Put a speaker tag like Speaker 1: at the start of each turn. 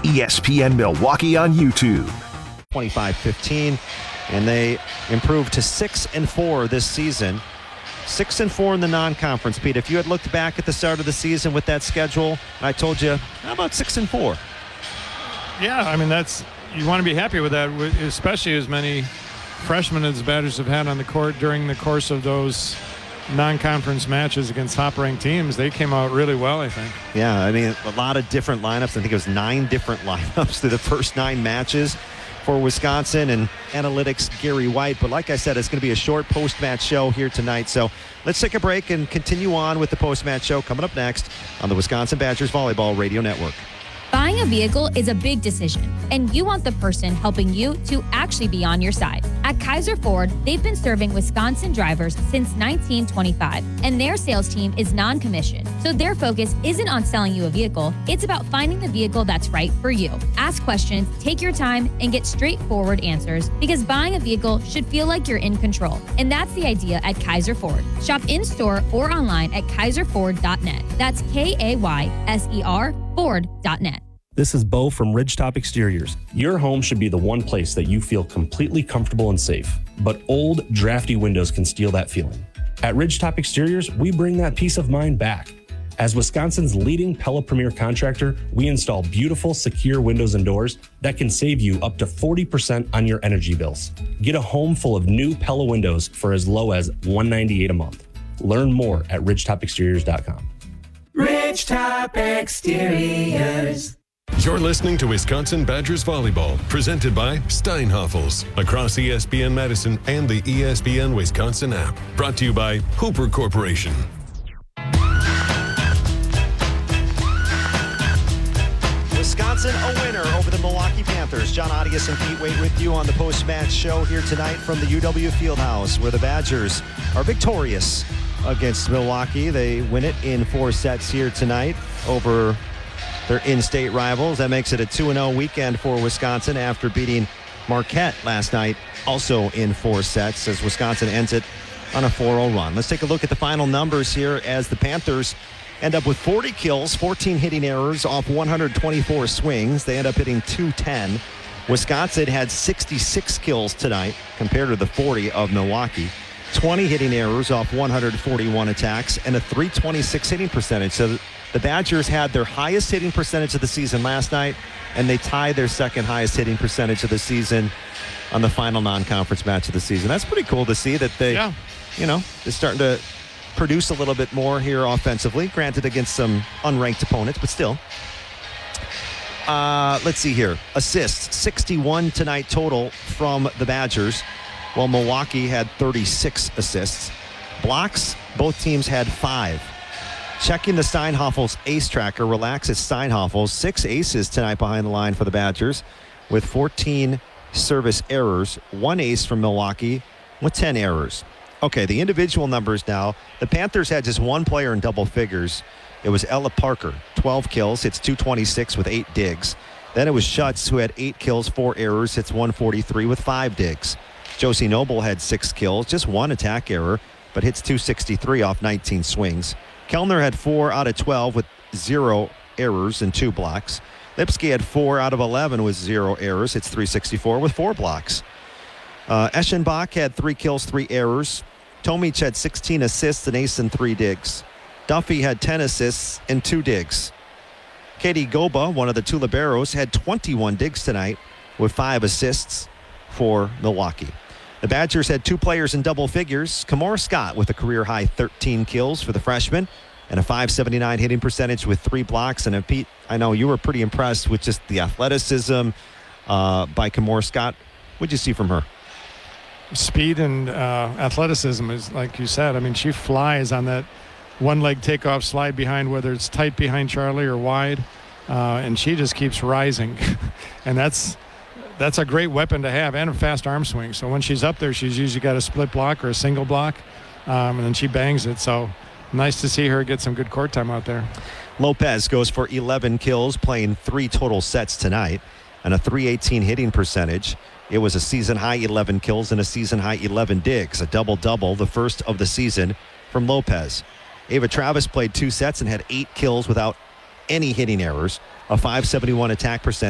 Speaker 1: ESPN Milwaukee on YouTube.
Speaker 2: 25-15, and they improved to 6-4 this season. 6-4 in the non-conference. Pete, if you had looked back at the start of the season with that schedule, and I told you, how about 6-4?
Speaker 3: Yeah, I mean, you want to be happy with that, especially as many freshmen as the Badgers have had on the court during the course of those non-conference matches against top-ranked teams. They came out really well, I think.
Speaker 2: Yeah, I mean, a lot of different lineups. I think it was 9 different lineups through the first 9 matches for Wisconsin, and analytics Gary White. But like I said, it's going to be a short post-match show here tonight. So let's take a break and continue on with the post-match show coming up next on the Wisconsin Badgers Volleyball Radio Network.
Speaker 4: Buying a vehicle is a big decision, and you want the person helping you to actually be on your side. At Kaiser Ford, they've been serving Wisconsin drivers since 1925, and their sales team is non-commissioned. So their focus isn't on selling you a vehicle, it's about finding the vehicle that's right for you. Ask questions, take your time, and get straightforward answers, because buying a vehicle should feel like you're in control. And that's the idea at Kaiser Ford. Shop in-store or online at kaiserford.net. That's Kayser Ford.net.
Speaker 5: This is Bo from Ridgetop Exteriors. Your home should be the one place that you feel completely comfortable and safe, but old, drafty windows can steal that feeling. At Ridgetop Exteriors, we bring that peace of mind back. As Wisconsin's leading Pella Premier contractor, we install beautiful, secure windows and doors that can save you up to 40% on your energy bills. Get a home full of new Pella windows for as low as $198 a month. Learn more at ridgetopexteriors.com.
Speaker 6: Ridgetop Exteriors.
Speaker 7: You're listening to Wisconsin Badgers Volleyball, presented by Steinhoffels, across ESPN Madison and the ESPN Wisconsin app. Brought to you by Hooper Corporation.
Speaker 2: Wisconsin a winner over the Milwaukee Panthers. John Audius and Pete Wade with you on the post-match show here tonight from the UW Fieldhouse, where the Badgers are victorious against Milwaukee. They win it in 4 sets here tonight over their in-state rivals. That makes it a 2-0 weekend for Wisconsin after beating Marquette last night, also in 4 sets, as Wisconsin ends it on a 4-0 run. Let's take a look at the final numbers here as the Panthers end up with 40 kills, 14 hitting errors off 124 swings. They end up hitting 210. Wisconsin had 66 kills tonight compared to the 40 of Milwaukee. 20 hitting errors off 141 attacks and a .326 hitting percentage. So the Badgers had their highest hitting percentage of the season last night, and they tied their second highest hitting percentage of the season on the final non-conference match of the season. That's pretty cool to see that they, they're starting to produce a little bit more here offensively, granted against some unranked opponents, but still. Let's see here. Assists, 61 tonight total from the Badgers, while Milwaukee had 36 assists. Blocks, both teams had 5. Checking the Steinhoffels ace tracker, relax at Steinhoffels. 6 aces tonight behind the line for the Badgers with 14 service errors. 1 ace from Milwaukee with 10 errors. Okay, the individual numbers now. The Panthers had just 1 player in double figures. It was Ella Parker, 12 kills, hits .226 with 8 digs. Then it was Schutz, who had 8 kills, 4 errors, hits .143 with 5 digs. Josie Noble had 6 kills, just 1 attack error, but hits .263 off 19 swings. Kellner had 4 out of 12 with 0 errors and 2 blocks. Lipsky had 4 out of 11 with 0 errors. Hits .364 with 4 blocks. Eschenbach had 3 kills, 3 errors. Tomic had 16 assists, an ace, and 3 digs. Duffy had 10 assists and 2 digs. Katie Goba, one of the 2 liberos, had 21 digs tonight with 5 assists for Milwaukee. The Badgers had 2 players in double figures. Kamora Scott with a career-high 13 kills for the freshman and a .579 hitting percentage with 3 blocks. And Pete, I know you were pretty impressed with just the athleticism by Kamora Scott. What did you see from her?
Speaker 3: Speed and athleticism is, like you said. I mean, she flies on that one-leg takeoff slide behind, whether it's tight behind Charlie or wide, and she just keeps rising. And that's a great weapon to have, and a fast arm swing. So when she's up there, she's usually got a split block or a single block, and then she bangs it. So nice to see her get some good court time out there.
Speaker 2: Lopez goes for 11 kills, playing 3 total sets tonight, and a .318 hitting percentage. It was a season-high 11 kills and a season-high 11 digs, a double-double, the first of the season from Lopez. Ava Travis played 2 sets and had 8 kills without any hitting errors, a .571 attack percentage.